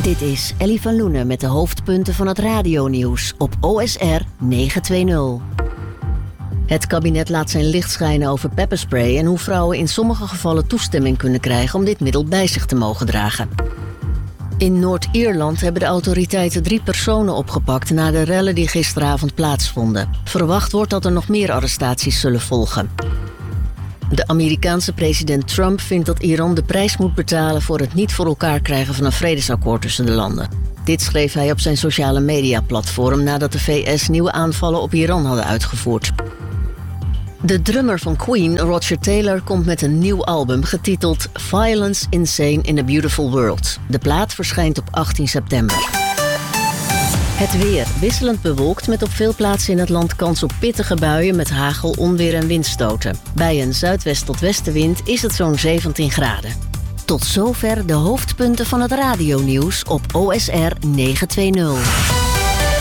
Dit is Ellie van Loenen met de hoofdpunten van het radionieuws op OSR 920. Het kabinet laat zijn licht schijnen over pepperspray en hoe vrouwen in sommige gevallen toestemming kunnen krijgen om dit middel bij zich te mogen dragen. In Noord-Ierland hebben de autoriteiten 3 personen opgepakt na de rellen die gisteravond plaatsvonden. Verwacht wordt dat er nog meer arrestaties zullen volgen. De Amerikaanse president Trump vindt dat Iran de prijs moet betalen voor het niet voor elkaar krijgen van een vredesakkoord tussen de landen. Dit schreef hij op zijn sociale media-platform nadat de VS nieuwe aanvallen op Iran hadden uitgevoerd. De drummer van Queen, Roger Taylor, komt met een nieuw album getiteld Violence Insane in a Beautiful World. De plaat verschijnt op 18 september. Het weer. Wisselend bewolkt met op veel plaatsen in het land kans op pittige buien met hagel, onweer en windstoten. Bij een zuidwest tot westenwind is het zo'n 17 graden. Tot zover de hoofdpunten van het radionieuws op OSR 920.